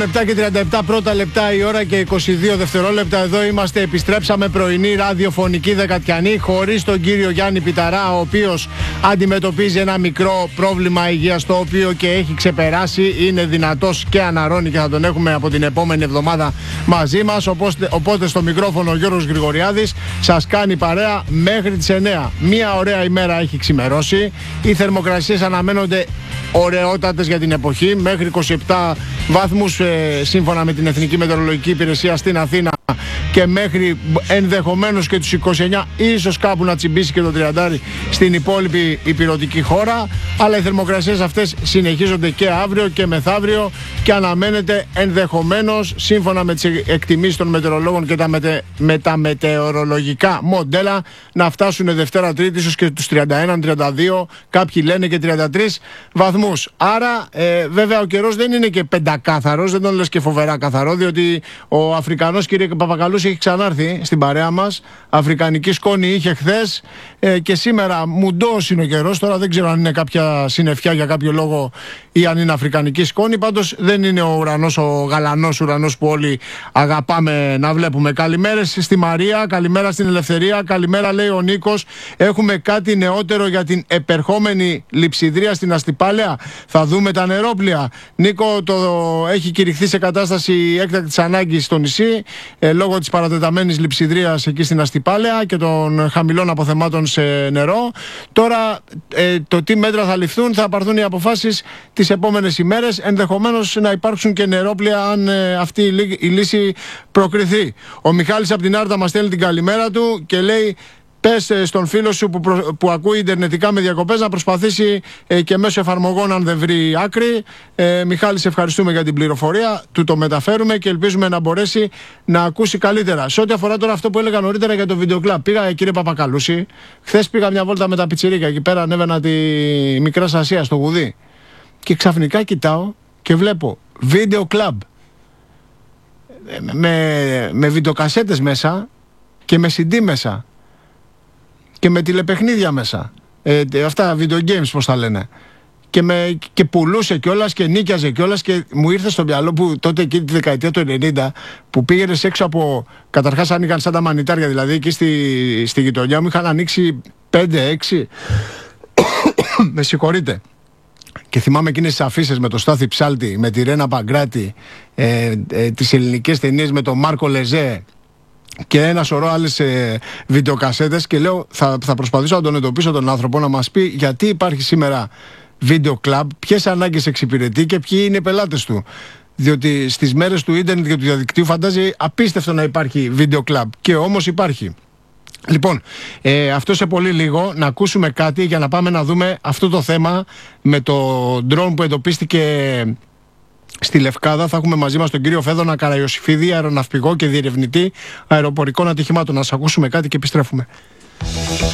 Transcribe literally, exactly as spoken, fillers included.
επτά και τριάντα επτά πρώτα λεπτά η ώρα και είκοσι δύο δευτερόλεπτα. Εδώ είμαστε, επιστρέψαμε πρωινή ραδιοφωνική δεκατιανή χωρίς τον κύριο Γιάννη Πιταρά, ο οποίος αντιμετωπίζει ένα μικρό πρόβλημα υγείας, το οποίο και έχει ξεπεράσει. Είναι δυνατός και αναρρώνει και θα τον έχουμε από την επόμενη εβδομάδα μαζί μας. Οπότε, οπότε στο μικρόφωνο ο Γιώργος Γρηγοριάδης σας κάνει παρέα μέχρι τις εννιά. Μία ωραία ημέρα έχει ξημερώσει. Οι θερμοκρασίες αναμένονται ωραιότατες για την εποχή, μέχρι είκοσι επτά βαθμούς ε, σύμφωνα με την Εθνική Μετεωρολογική Υπηρεσία στην Αθήνα, και μέχρι ενδεχομένως και τους είκοσι εννιά, ίσως κάπου να τσιμπήσει και το τριάντα στην υπόλοιπη υπηρετική χώρα. Αλλά οι θερμοκρασίες αυτές συνεχίζονται και αύριο και μεθαύριο και αναμένεται ενδεχομένως, σύμφωνα με τις εκτιμήσεις των μετεωρολόγων και τα μετε... με τα μετεωρολογικά μοντέλα, να φτάσουν Δευτέρα Τρίτη ίσως και τους τριάντα ένα τριάντα δύο, κάποιοι λένε και τριάντα τρεις βαθμούς. Άρα ε, βέβαια ο καιρός δεν είναι και πεντακάθαρος, δεν τον λες και φοβερά καθαρό, διότι ο Αφρικανός κύριε Παπακαλούς έχει ξανάρθει στην παρέα μας. Αφρικανική σκόνη είχε χθες ε, και σήμερα μουντός είναι ο καιρός. Τώρα δεν ξέρω αν είναι κάποια συννεφιά για κάποιο λόγο ή αν είναι αφρικανική σκόνη. Πάντως δεν είναι ο ουρανός, ο γαλανός ουρανός που όλοι αγαπάμε να βλέπουμε. Καλημέρες στη Μαρία, καλημέρα στην Ελευθερία, καλημέρα λέει ο Νίκος. Έχουμε κάτι νεότερο για την επερχόμενη λειψιδρία στην Αστυπάλαια. Θα δούμε τα νερόπλια. Νίκο, το έχει κηρυχθεί σε κατάσταση έκτακτης ανάγκης στο νησί ε, λόγω της παρατεταμένης λειψιδρίας εκεί στην Αστυπάλαια και των χαμηλών αποθεμάτων σε νερό. Τώρα ε, το τι μέτρα θα ληφθούν, θα πάρθουν οι αποφάσεις τις επόμενες ημέρες. Ενδεχομένως να υπάρξουν και νερόπλια αν ε, αυτή η, η λύση προκριθεί. Ο Μιχάλης από την Άρτα μας στέλνει την καλημέρα του και λέει: πες στον φίλο σου που, προ... που ακούει ιντερνετικά με διακοπές να προσπαθήσει ε, και μέσω εφαρμογών αν δεν βρει άκρη. Ε, Μιχάλη, σε ευχαριστούμε για την πληροφορία. Του το μεταφέρουμε και ελπίζουμε να μπορέσει να ακούσει καλύτερα. Σε ό,τι αφορά τώρα αυτό που έλεγα νωρίτερα για το βίντεο κλαμπ, πήγα, κύριε Παπακαλούση, χθες πήγα μια βόλτα με τα πιτσιρίκια. Εκεί πέρα ανέβαινα τη Μικράς Ασία στο Γουδί. Και ξαφνικά κοιτάω και βλέπω βίντεο κλαμπ με, με βιντεοκασέτες μέσα και με σι ντι μέσα. Και με τηλεπαιχνίδια μέσα. Ε, αυτά, video games πώς τα λένε. Και, με, και πουλούσε κιόλας και νίκιαζε κιόλας. Και μου ήρθε στο μυαλό που τότε εκεί τη δεκαετία του ενενήντα, που πήγαινε έξω από. Καταρχάς άνοιγαν σαν τα μανιτάρια, δηλαδή εκεί στη, στη γειτονιά μου είχαν ανοίξει πέντε έξι. Με συγχωρείτε. Και θυμάμαι εκείνες τις αφίσες με το Στάθη Ψάλτη, με τη Ρένα Παγκράτη, ε, ε, τις ελληνικές ταινίες με τον Μάρκο Λεζέ και ένα σωρό άλλες ε, βιντεοκασέτες, και λέω θα, θα προσπαθήσω να τον εντοπίσω τον άνθρωπο, να μας πει γιατί υπάρχει σήμερα βίντεο κλαμπ, ποιες ανάγκες εξυπηρετεί και ποιοι είναι οι πελάτες του. Διότι στις μέρες του ίντερνετ και του διαδικτύου φαντάζει απίστευτο να υπάρχει βίντεο κλαμπ, και όμως υπάρχει. Λοιπόν, ε, αυτό σε πολύ λίγο να ακούσουμε κάτι για να πάμε να δούμε αυτό το θέμα με το ντρόουν που εντοπίστηκε στη Λευκάδα. Θα έχουμε μαζί μας τον κύριο Φέδωνα Καραϊωσήφιδη, αεροναυπηγό και διερευνητή αεροπορικών ατυχημάτων. Να σας ακούσουμε κάτι και επιστρέφουμε.